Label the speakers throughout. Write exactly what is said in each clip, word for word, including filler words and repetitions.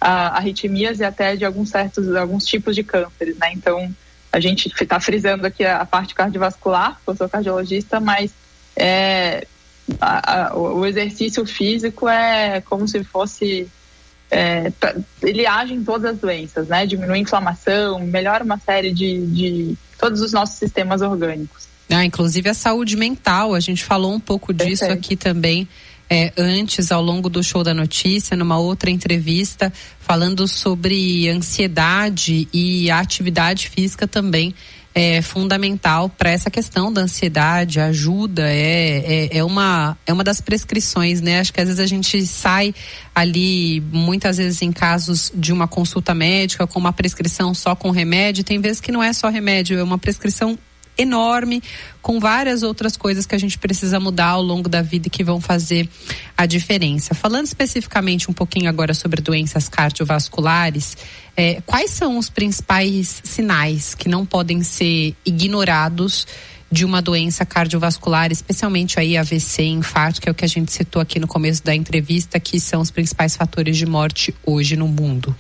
Speaker 1: a, arritmias e até de alguns certos, alguns tipos de cânceres, né? Então, a gente está frisando aqui a, a parte cardiovascular, eu sou cardiologista, mas é, a, a, o exercício físico é como se fosse... É, ele age em todas as doenças, né? Diminui a inflamação, melhora uma série de, de todos os nossos sistemas orgânicos.
Speaker 2: Ah, inclusive a saúde mental, a gente falou um pouco disso Perfeito. aqui também é, antes, ao longo do Show da Notícia, numa outra entrevista, falando sobre ansiedade, e a atividade física também é fundamental para essa questão da ansiedade, ajuda, é, é, é, uma, é uma das prescrições, né? Acho que às vezes a gente sai ali, muitas vezes em casos de uma consulta médica, com uma prescrição só com remédio, tem vezes que não é só remédio, é uma prescrição enorme, com várias outras coisas que a gente precisa mudar ao longo da vida e que vão fazer a diferença. Falando especificamente um pouquinho agora sobre doenças cardiovasculares, é, quais são os principais sinais que não podem ser ignorados de uma doença cardiovascular, especialmente aí A V C, infarto, que é o que a gente citou aqui no começo da entrevista, que são os principais fatores de morte hoje no mundo?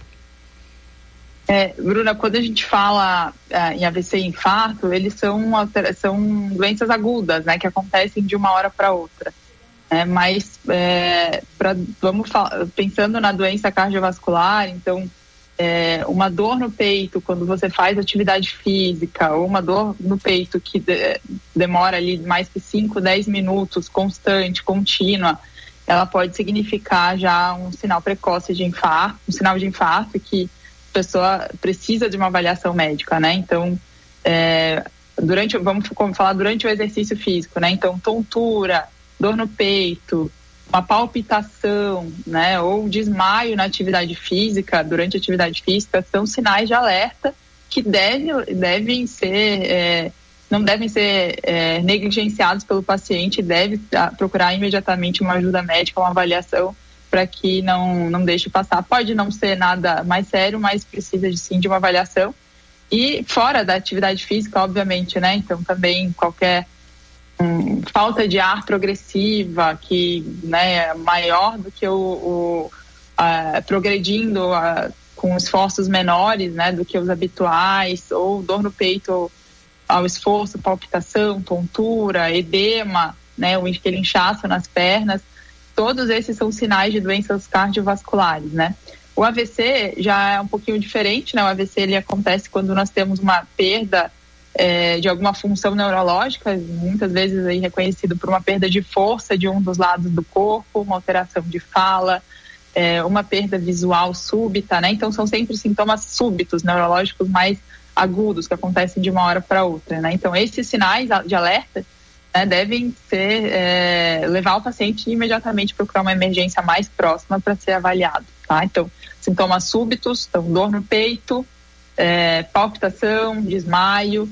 Speaker 1: É, Bruna, quando a gente fala é, em A V C e infarto, eles são, são doenças agudas, né, que acontecem de uma hora para outra. É, mas, é, pra, vamos falar, pensando na doença cardiovascular, então, é, uma dor no peito quando você faz atividade física, ou uma dor no peito que de, demora ali mais que cinco, dez minutos, constante, contínua, ela pode significar já um sinal precoce de infarto, um sinal de infarto que pessoa precisa de uma avaliação médica, né? Então, é, durante, vamos falar durante o exercício físico, né? Então, tontura, dor no peito, uma palpitação, né? Ou desmaio na atividade física, durante a atividade física, são sinais de alerta que deve, devem ser, é, não devem ser é, negligenciados pelo paciente, deve procurar imediatamente uma ajuda médica, uma avaliação, para que não, não deixe passar. Pode não ser nada mais sério, mas precisa de, sim de uma avaliação. E fora da atividade física, obviamente, né? Então também qualquer hum, falta de ar progressiva, que, né, é maior do que o, o a, progredindo a, com esforços menores, né, do que os habituais, ou dor no peito ao esforço, palpitação, tontura, edema, né, ou aquele inchaço nas pernas. Todos esses são sinais de doenças cardiovasculares, né? O A V C já é um pouquinho diferente, né? O A V C ele acontece quando nós temos uma perda é, de alguma função neurológica, muitas vezes aí reconhecido por uma perda de força de um dos lados do corpo, uma alteração de fala, é, uma perda visual súbita, né? Então são sempre sintomas súbitos, neurológicos mais agudos, que acontecem de uma hora para outra, né? Então esses sinais de alerta, né, devem ser, é, levar o paciente imediatamente procurar uma emergência mais próxima para ser avaliado, tá? Então, sintomas súbitos, então, dor no peito, é, palpitação, desmaio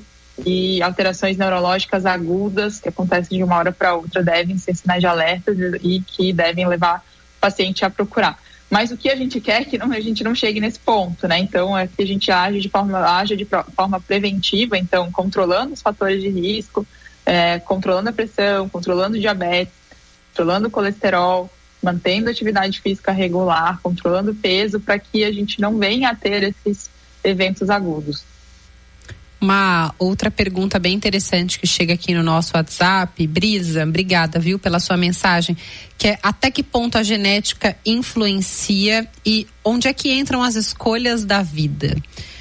Speaker 1: e alterações neurológicas agudas que acontecem de uma hora para outra devem ser sinais de alerta e que devem levar o paciente a procurar. Mas o que a gente quer é que não, a gente não chegue nesse ponto, né? Então, é que a gente age de forma, age de forma preventiva, então, controlando os fatores de risco, É, controlando a pressão, controlando o diabetes, controlando o colesterol, mantendo a atividade física regular, controlando o peso, para que a gente não venha a ter esses eventos agudos.
Speaker 2: Uma outra pergunta bem interessante que chega aqui no nosso WhatsApp, Brisa, obrigada, viu, pela sua mensagem, que é: até que ponto a genética influencia e onde é que entram as escolhas da vida?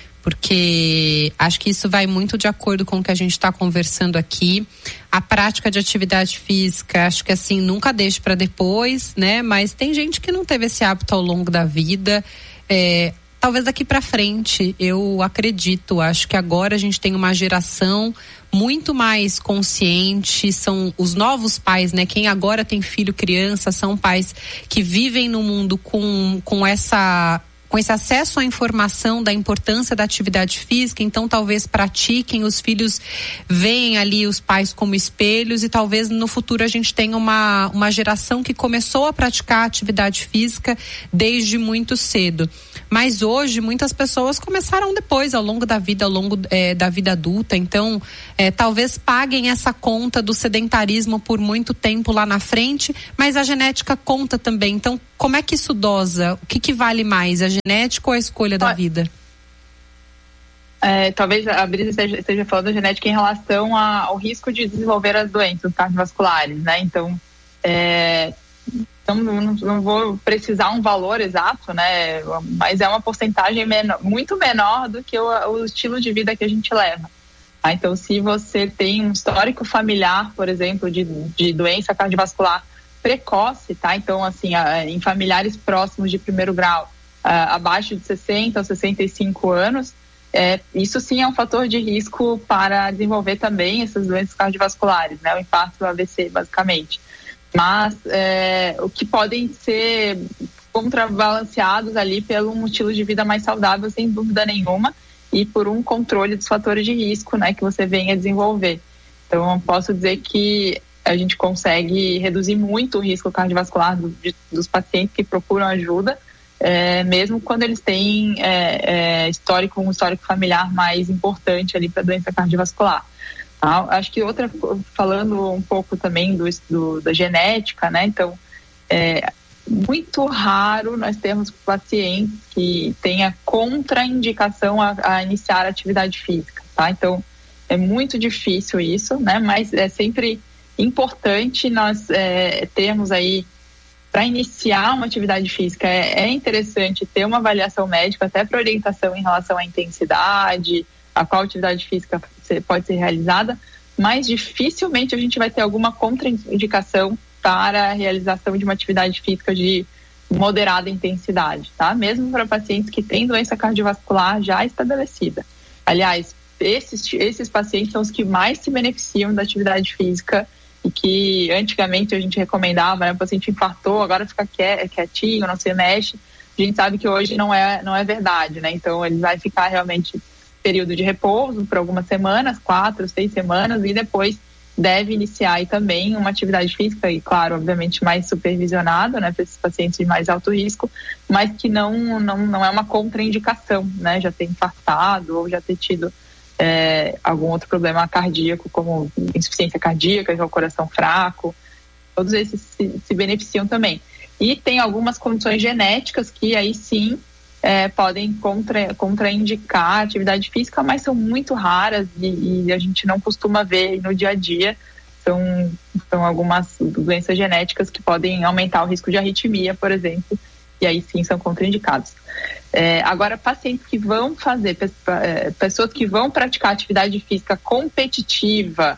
Speaker 2: Porque acho que isso vai muito de acordo com o que a gente está conversando aqui. A prática de atividade física, acho que assim, nunca deixe para depois, né? Mas tem gente que não teve esse hábito ao longo da vida. É, talvez daqui para frente, eu acredito, acho que agora a gente tem uma geração muito mais consciente, são os novos pais, né? Quem agora tem filho, criança, são pais que vivem no mundo com, com essa... com esse acesso à informação da importância da atividade física, então talvez pratiquem, os filhos veem ali os pais como espelhos e talvez no futuro a gente tenha uma, uma geração que começou a praticar atividade física desde muito cedo. Mas hoje muitas pessoas começaram depois, ao longo da vida, ao longo é, da vida adulta. Então, é, talvez paguem essa conta do sedentarismo por muito tempo lá na frente, mas a genética conta também. Então, como é que isso dosa? O que, que vale mais, a genética ou a escolha da vida?
Speaker 1: É, talvez a Brisa esteja, esteja falando da genética em relação a, ao risco de desenvolver as doenças cardiovasculares, né? Então, é, então não, não vou precisar um valor exato, né? Mas é uma porcentagem menor, muito menor do que o, o estilo de vida que a gente leva. Tá? Então, se você tem um histórico familiar, por exemplo, de, de doença cardiovascular precoce, tá? Então, assim, a, em familiares próximos de primeiro grau, a, abaixo de sessenta ou sessenta e cinco anos, É, isso sim é um fator de risco para desenvolver também essas doenças cardiovasculares, né? O infarto e o A V C, basicamente. Mas é, o que podem ser contrabalanceados ali pelo um estilo de vida mais saudável, sem dúvida nenhuma, e por um controle dos fatores de risco, né, que você venha desenvolver. Então, eu posso dizer que a gente consegue reduzir muito o risco cardiovascular do, de, dos pacientes que procuram ajuda, É, mesmo quando eles têm é, é, histórico, um histórico familiar mais importante ali para doença cardiovascular. Tá? Acho que outra, falando um pouco também do, do, da genética, né? Então, é muito raro nós termos pacientes que tenha contraindicação a, a iniciar a atividade física, tá? Então, é muito difícil isso, né? Mas é sempre importante nós é, termos aí, para iniciar uma atividade física, é, é interessante ter uma avaliação médica, até para orientação em relação à intensidade, a qual atividade física pode ser realizada, mas dificilmente a gente vai ter alguma contraindicação para a realização de uma atividade física de moderada intensidade, tá? Mesmo para pacientes que têm doença cardiovascular já estabelecida. Aliás, esses, esses pacientes são os que mais se beneficiam da atividade física e que antigamente a gente recomendava, né? O paciente infartou, agora fica quietinho, não se mexe. A gente sabe que hoje não é, não é verdade, né? Então ele vai ficar realmente período de repouso por algumas semanas, quatro, seis semanas, e depois deve iniciar aí também uma atividade física, e claro, obviamente mais supervisionada, né, para esses pacientes de mais alto risco, mas que não, não, não é uma contraindicação, né? Já ter infartado ou já ter tido É, algum outro problema cardíaco, como insuficiência cardíaca, que é o coração fraco, todos esses se, se beneficiam também. E tem algumas condições genéticas que aí sim é, podem contra, contraindicar a atividade física, mas são muito raras e, e a gente não costuma ver no dia a dia. São, são algumas doenças genéticas que podem aumentar o risco de arritmia, por exemplo, e aí sim são contraindicados. É, agora, pacientes que vão fazer, pessoas que vão praticar atividade física competitiva,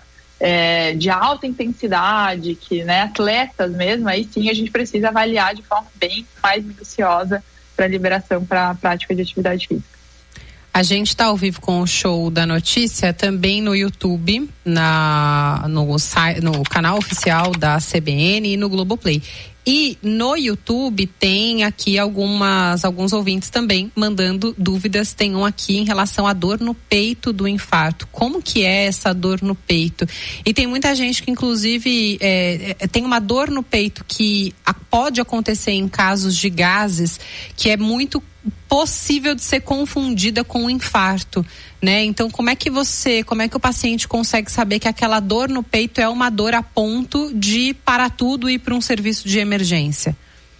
Speaker 1: é, de alta intensidade, que, né, atletas mesmo, aí sim a gente precisa avaliar de forma bem mais minuciosa para liberação para a prática de atividade física.
Speaker 2: A gente está ao vivo com o Show da Notícia também no YouTube, na, no, no canal oficial da C B N e no Globoplay. E no YouTube tem aqui algumas, alguns ouvintes também mandando dúvidas. Tem um aqui em relação à dor no peito do infarto. Como que é essa dor no peito? E tem muita gente que inclusive é, tem uma dor no peito que pode acontecer em casos de gases, que é muito possível de ser confundida com um infarto, né? Então, como é que você, como é que o paciente consegue saber que aquela dor no peito é uma dor a ponto de parar tudo e ir para um serviço de emergência?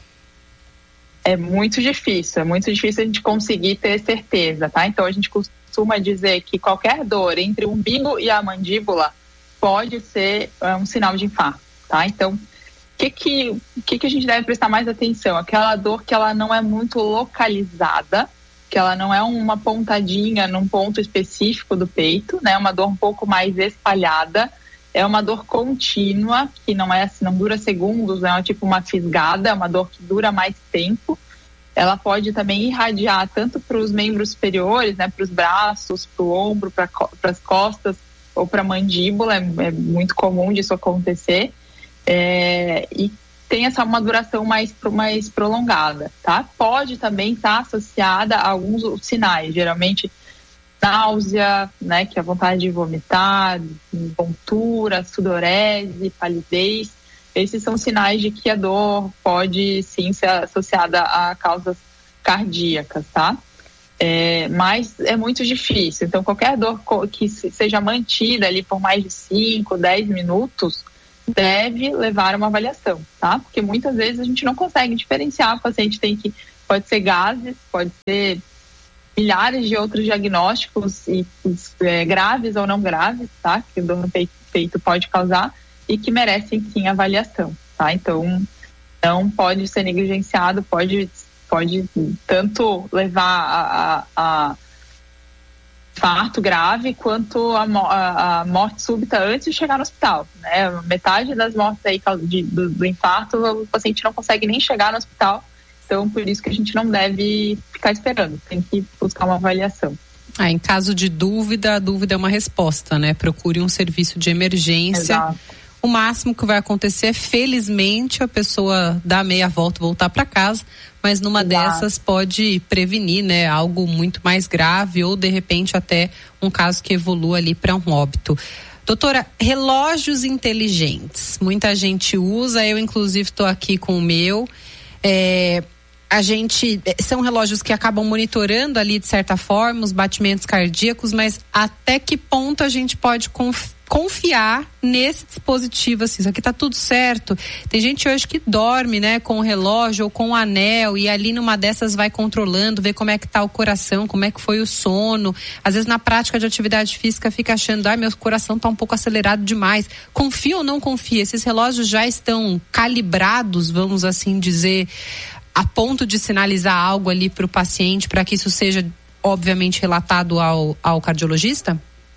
Speaker 1: É muito difícil, é muito difícil a gente conseguir ter certeza, tá? Então, a gente costuma dizer que qualquer dor entre o umbigo e a mandíbula pode ser é, um sinal de infarto, tá? Então, O que que, que que a gente deve prestar mais atenção? Aquela dor que ela não é muito localizada, que ela não é uma pontadinha num ponto específico do peito, né? Uma dor um pouco mais espalhada, é uma dor contínua, que não é assim, não dura segundos, não é tipo uma fisgada, é uma dor que dura mais tempo. Ela pode também irradiar tanto para os membros superiores, né? Para os braços, para o ombro, para as costas ou para a mandíbula, é, é muito comum disso acontecer. É, e tem essa uma duração mais, mais prolongada, tá? Pode também estar associada a alguns sinais, geralmente náusea, né, que é a vontade de vomitar, tontura, sudorese, palidez. Esses são sinais de que a dor pode sim ser associada a causas cardíacas, tá? É, mas é muito difícil. Então, qualquer dor que seja mantida ali por mais de cinco, dez minutos deve levar a uma avaliação, tá? Porque muitas vezes a gente não consegue diferenciar. O paciente tem que, pode ser gases, pode ser milhares de outros diagnósticos e, é, graves ou não graves, tá? Que o dor no peito pode causar e que merecem sim avaliação, tá? Então, não pode ser negligenciado, pode pode tanto levar a, a, a infarto grave quanto a, a, a morte súbita antes de chegar no hospital, né? Metade das mortes aí de, do, do infarto, o paciente não consegue nem chegar no hospital, então por isso que a gente não deve ficar esperando, tem que buscar uma avaliação.
Speaker 2: Ah, em caso de dúvida, a dúvida é uma resposta, né? Procure um serviço de emergência.
Speaker 1: Exato.
Speaker 2: O máximo que vai acontecer é, felizmente, a pessoa dar meia volta e voltar para casa, mas numa Exato. dessas pode prevenir, né, algo muito mais grave ou, de repente, até um caso que evolua ali para um óbito. Doutora, relógios inteligentes. Muita gente usa, eu inclusive estou aqui com o meu. É, a gente, são relógios que acabam monitorando ali, de certa forma, os batimentos cardíacos, mas até que ponto a gente pode confiar confiar nesse dispositivo, assim, isso aqui tá tudo certo. Tem gente hoje que dorme, né, com o relógio ou com o anel e ali numa dessas vai controlando, vê como é que tá o coração, como é que foi o sono. Às vezes na prática de atividade física fica achando, ah, meu coração tá um pouco acelerado demais. Confia ou não confia? Esses relógios já estão calibrados, vamos assim dizer, a ponto de sinalizar algo ali para o paciente, para que isso seja obviamente relatado ao, ao cardiologista?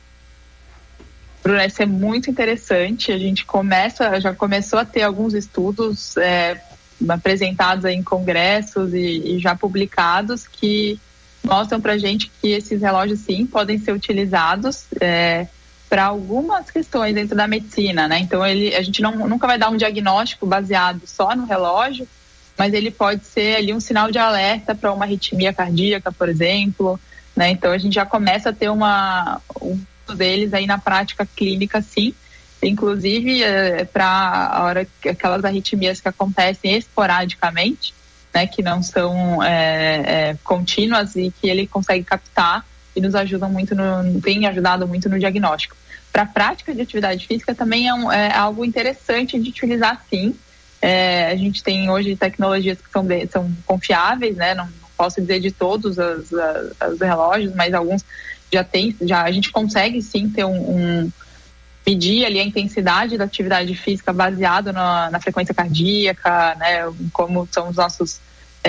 Speaker 1: Bruna, isso é muito interessante. A gente começa, já começou a ter alguns estudos é, apresentados aí em congressos e, e já publicados que mostram pra gente que esses relógios sim podem ser utilizados é, para algumas questões dentro da medicina, né? Então ele, a gente não, nunca vai dar um diagnóstico baseado só no relógio, mas ele pode ser ali um sinal de alerta para uma arritmia cardíaca, por exemplo, né? Então a gente já começa a ter uma um deles aí na prática clínica, sim, inclusive é, para a hora que aquelas arritmias que acontecem esporadicamente, né, que não são é, é, contínuas e que ele consegue captar e nos ajudam muito, no, tem ajudado muito no diagnóstico. Para a prática de atividade física também é, um, é algo interessante de utilizar, sim. É, a gente tem hoje tecnologias que são, de, são confiáveis, né, não, não posso dizer de todos os, os relógios, mas alguns já tem, já a gente consegue sim ter um, um medir ali a intensidade da atividade física baseado na, na frequência cardíaca, né, como são os nossos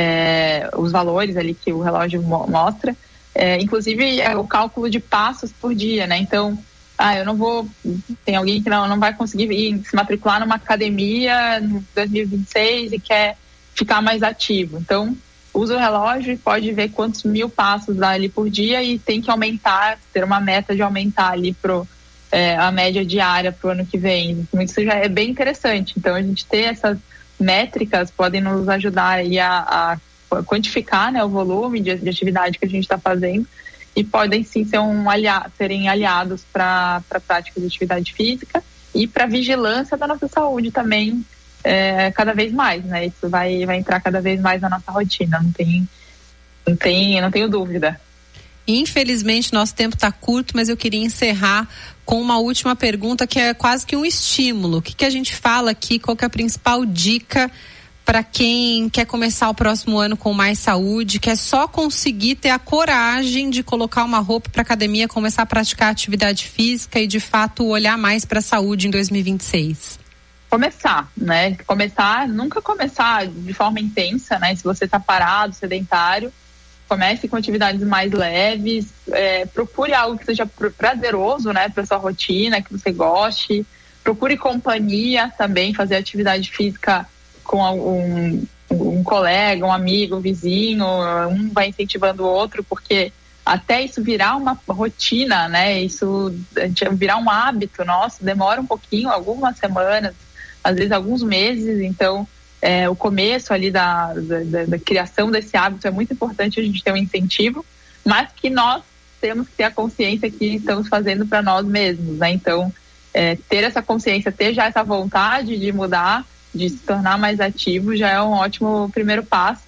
Speaker 1: é, os valores ali que o relógio mo- mostra, é, inclusive é o cálculo de passos por dia, né, então, ah, eu não vou, tem alguém que não, não vai conseguir ir, se matricular numa academia em dois mil e vinte e seis e quer ficar mais ativo, então usa o relógio e pode ver quantos mil passos dá ali por dia e tem que aumentar, ter uma meta de aumentar ali pro, é, a média diária para o ano que vem. Isso já é bem interessante. Então, a gente ter essas métricas podem nos ajudar aí a, a quantificar, né, o volume de, de atividade que a gente está fazendo e podem sim ser um aliado, serem aliados para a prática de atividade física e para a vigilância da nossa saúde também. É, cada vez mais, né? Isso vai, vai entrar cada vez mais na nossa rotina, não tem, não tem, não tenho dúvida.
Speaker 2: Infelizmente, nosso tempo está curto, mas eu queria encerrar com uma última pergunta que é quase que um estímulo. O que, que a gente fala aqui? Qual que é a principal dica para quem quer começar o próximo ano com mais saúde, quer só conseguir ter a coragem de colocar uma roupa para academia, começar a praticar atividade física e, de fato, olhar mais para a saúde em dois mil e vinte e seis?
Speaker 1: Começar, né? Começar, nunca começar de forma intensa, né? Se você está parado, sedentário, comece com atividades mais leves, é, procure algo que seja prazeroso, né? Para sua rotina, que você goste, procure companhia também, fazer atividade física com um, um colega, um amigo, um vizinho, um vai incentivando o outro, porque até isso virar uma rotina, né? Isso virar um hábito nosso, demora um pouquinho, algumas semanas, às vezes alguns meses, então é, o começo ali da, da, da criação desse hábito é muito importante a gente ter um incentivo, mas que nós temos que ter a consciência que estamos fazendo para nós mesmos, né? Então, é, ter essa consciência, ter já essa vontade de mudar, de se tornar mais ativo, já é um ótimo primeiro passo,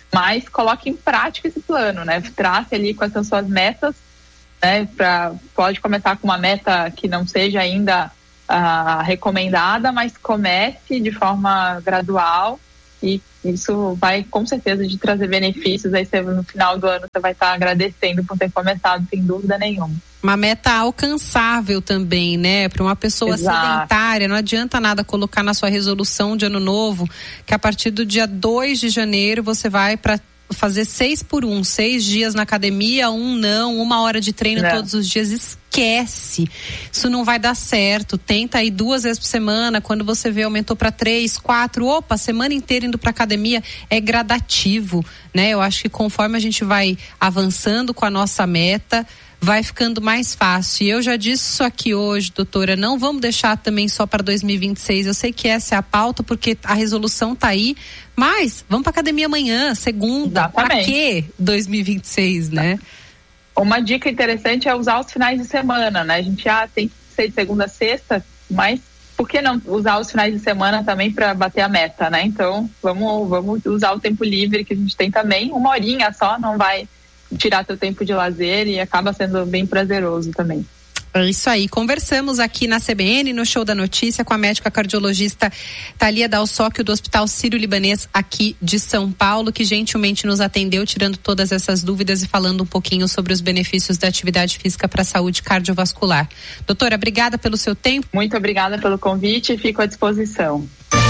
Speaker 1: mas coloque em prática esse plano, né? Trace ali quais são suas metas, né? Pra, pode começar com uma meta que não seja ainda uh, recomendada, mas comece de forma gradual e isso vai com certeza de trazer benefícios. Aí você, no final do ano você vai estar agradecendo por ter começado, sem dúvida nenhuma.
Speaker 2: Uma meta alcançável também, né? Para uma pessoa Exato. sedentária, não adianta nada colocar na sua resolução de ano novo que a partir do dia dois de janeiro você vai para fazer seis por um, seis dias na academia, um não, uma hora de treino não. todos os dias. Esquece, isso não vai dar certo. Tenta aí duas vezes por semana. Quando você vê, aumentou para três, quatro, opa, semana inteira indo para academia. É gradativo, né? Eu acho que conforme a gente vai avançando com a nossa meta, vai ficando mais fácil. E eu já disse isso aqui hoje, doutora, não vamos deixar também só para dois mil e vinte e seis. Eu sei que essa é a pauta, porque a resolução tá aí, mas vamos para academia amanhã, segunda. Para quê dois mil e vinte e seis, né?
Speaker 1: Uma dica interessante é usar os finais de semana, né? A gente já tem que ser de segunda a sexta, mas por que não usar os finais de semana também para bater a meta, né? Então, vamos, vamos usar o tempo livre que a gente tem também. Uma horinha só não vai tirar teu tempo de lazer e acaba sendo bem prazeroso também.
Speaker 2: É isso aí, conversamos aqui na C B N, no Show da Notícia, com a médica cardiologista Thalia Dalsocchio, do Hospital Sírio-Libanês aqui de São Paulo, que gentilmente nos atendeu, tirando todas essas dúvidas e falando um pouquinho sobre os benefícios da atividade física para a saúde cardiovascular. Doutora, obrigada pelo seu tempo.
Speaker 1: Muito obrigada pelo convite e fico à disposição.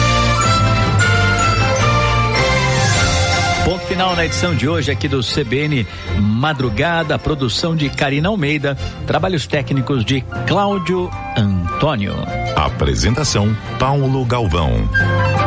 Speaker 3: Ponto final na edição de hoje aqui do C B N Madrugada, produção de Karina Almeida, trabalhos técnicos de Cláudio Antônio.
Speaker 4: Apresentação Paulo Galvão.